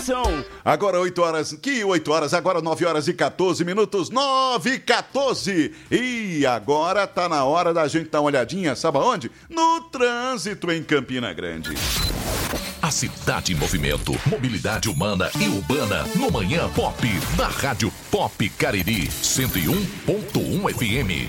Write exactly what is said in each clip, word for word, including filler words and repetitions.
comunicação. Agora oito horas, que oito horas, agora nove horas e quatorze minutos, nove e quatorze. E agora tá na hora da gente dar uma olhadinha, sabe aonde? No trânsito em Campina Grande. A cidade em movimento, mobilidade humana e urbana no Manhã Pop, da Rádio Pop Cariri, cento e um ponto um F M.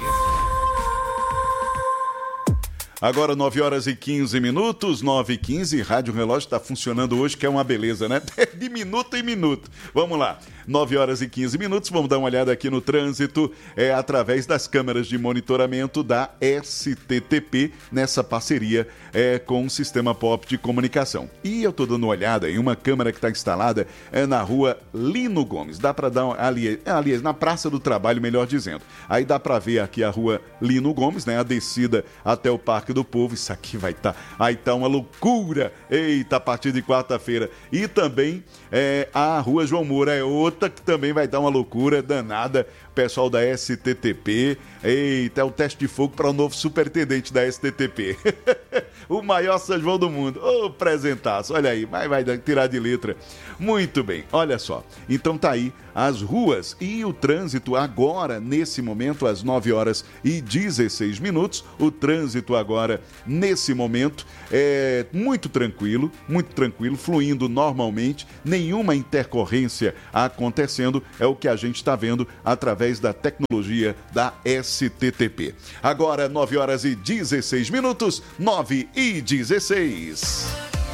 Agora nove horas e quinze minutos, nove e quinze, Rádio Relógio está funcionando hoje, que é uma beleza, né? De minuto em minuto. Vamos lá, nove horas e quinze minutos, vamos dar uma olhada aqui no trânsito, é, através das câmeras de monitoramento da S T T P, nessa parceria é, com o Sistema Pop de Comunicação. E eu estou dando uma olhada em uma câmera que está instalada é, na rua Lino Gomes, dá para dar, ali, ali, na Praça do Trabalho, melhor dizendo. Aí dá para ver aqui a rua Lino Gomes, né? A descida até o Parque do Povo, isso aqui vai estar, tá, aí tá uma loucura, eita, a partir de quarta-feira. E também é, a Rua João Moura é outra que também vai dar uma loucura danada, pessoal da S T T P, eita, é o teste de fogo para o novo superintendente da S T T P, o maior São João do mundo, ô, oh, presentaço, olha aí, vai, vai tirar de letra. Muito bem, olha só, então tá aí as ruas e o trânsito agora, nesse momento, às nove horas e dezesseis minutos, o trânsito agora, nesse momento, é muito tranquilo, muito tranquilo, fluindo normalmente, nenhuma intercorrência acontecendo, é o que a gente está vendo através da tecnologia da S T T P. Agora, nove horas e dezesseis minutos, nove e dezesseis.